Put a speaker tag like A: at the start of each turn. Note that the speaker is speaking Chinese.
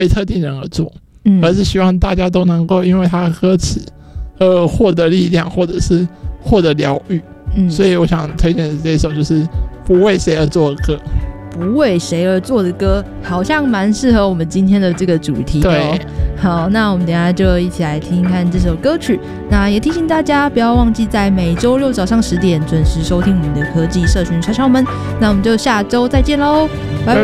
A: 为特定人而做，而是希望大家都能够因为他的歌词获得力量，或者是获得疗愈。所以我想推荐的这首就是不为谁而做的歌。
B: 不为谁而做的歌，好像蛮适合我们今天的这个主题的哦。好，那我们等一下就一起来听听看这首歌曲。那也提醒大家不要忘记在每周六早上10点准时收听我们的科技社群敲敲门。那我们就下周再见喽，拜拜。